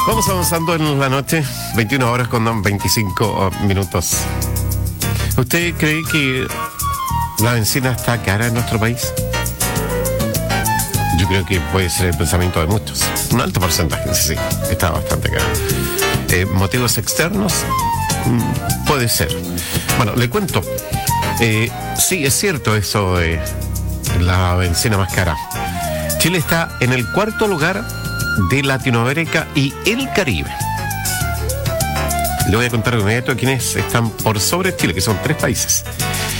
Vamos avanzando en la noche, 21 horas con 25 minutos. ¿Usted cree que la bencina está cara en nuestro país? Yo creo que puede ser el pensamiento de muchos. Un alto porcentaje, sí, está bastante cara. ¿Motivos externos? Puede ser. Bueno, le cuento. Sí, es cierto eso de la bencina más cara. Chile está en el cuarto lugar de Latinoamérica y el Caribe. Le voy a contar de inmediato a quienes están por sobre Chile, que son 3 países.